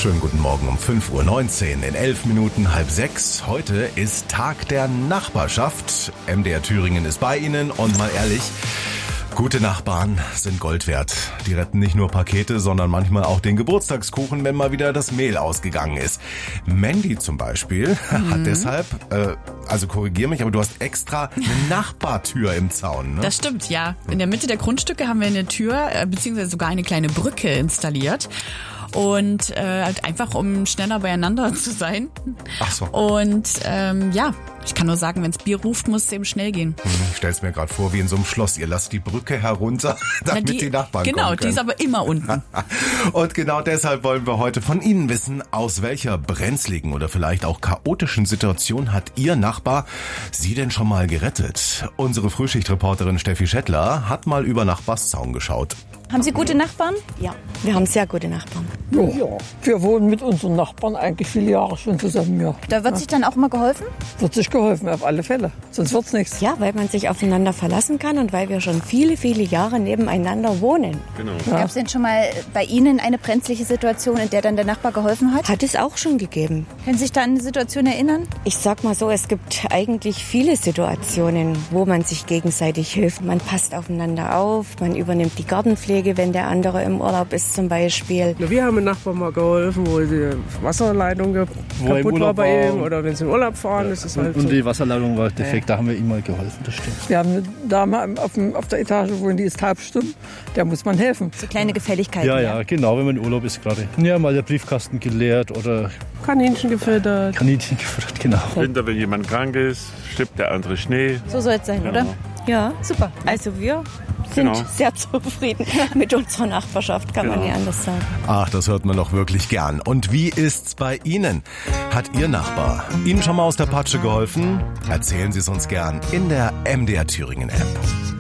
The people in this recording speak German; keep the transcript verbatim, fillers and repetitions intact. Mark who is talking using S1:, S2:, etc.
S1: Schönen guten Morgen um fünf Uhr neunzehn, in elf Minuten halb sechs. Heute ist Tag der Nachbarschaft. M D R Thüringen ist bei Ihnen und mal ehrlich, gute Nachbarn sind Gold wert. Die retten nicht nur Pakete, sondern manchmal auch den Geburtstagskuchen, wenn mal wieder das Mehl ausgegangen ist. Mandy zum Beispiel mhm. hat deshalb, äh, also korrigier mich, aber du hast extra eine Nachbartür im Zaun, ne?
S2: Das stimmt, ja. In der Mitte der Grundstücke haben wir eine Tür, äh, beziehungsweise sogar eine kleine Brücke installiert. Und äh, halt einfach, um schneller beieinander zu sein.
S1: Ach so.
S2: Und ähm, ja, ich kann nur sagen, wenns Bier ruft, muss es eben schnell gehen.
S1: Ich stell's mir gerade vor, wie in so einem Schloss. Ihr lasst die Brücke herunter, damit
S2: Na, die,
S1: die Nachbarn
S2: genau,
S1: kommen können.
S2: Die ist aber immer unten.
S1: Und genau deshalb wollen wir heute von Ihnen wissen, aus welcher brenzligen oder vielleicht auch chaotischen Situation hat Ihr Nachbar Sie denn schon mal gerettet? Unsere Frühschichtreporterin Steffi Schettler hat mal über Nachbarszaun geschaut.
S3: Haben Sie gute Nachbarn?
S4: Ja, wir haben sehr gute Nachbarn.
S5: Ja, ja, wir wohnen mit unseren Nachbarn eigentlich viele Jahre schon zusammen. Ja.
S3: Da wird
S5: ja.
S3: sich dann auch mal geholfen?
S5: Wird sich geholfen, auf alle Fälle. Sonst wird's nichts.
S4: Ja, weil man sich aufeinander verlassen kann und weil wir schon viele, viele Jahre nebeneinander wohnen.
S6: Genau.
S3: Ja. Gab es denn schon mal bei Ihnen eine brenzliche Situation, in der dann der Nachbar geholfen hat?
S4: Hat es auch schon gegeben.
S3: Können Sie sich da an eine Situation erinnern?
S4: Ich sag mal so, es gibt eigentlich viele Situationen, wo man sich gegenseitig hilft. Man passt aufeinander auf, man übernimmt die Gartenpflege, wenn der andere im Urlaub ist zum Beispiel.
S7: Wir haben einem Nachbarn mal geholfen, wo die Wasserleitung kaputt war bei ihm oder wenn sie in Urlaub fahren. Ja. Ist es halt
S6: und
S7: so.
S6: die Wasserleitung war defekt, da haben wir ihm mal geholfen, das stimmt.
S5: Wir haben eine Dame auf, dem, auf der Etage wohnen, die ist taubstumm, der muss man helfen.
S3: So kleine Gefälligkeiten.
S6: Ja, ja, genau, wenn man in Urlaub ist gerade. Ja, mal der Briefkasten geleert oder
S7: Kaninchen gefüttert.
S6: Kaninchen gefüttert, genau.
S8: Winter, wenn jemand krank ist, stippt der andere Schnee.
S3: So soll es sein,
S8: ja.
S3: oder?
S4: Ja,
S3: super.
S4: Also wir sind
S8: genau.
S4: sehr zufrieden mit unserer Nachbarschaft, kann genau. man nicht anders sagen.
S1: Ach, das hört man doch wirklich gern. Und wie ist's bei Ihnen? Hat Ihr Nachbar Ihnen schon mal aus der Patsche geholfen? Erzählen Sie es uns gern in der M D R Thüringen App.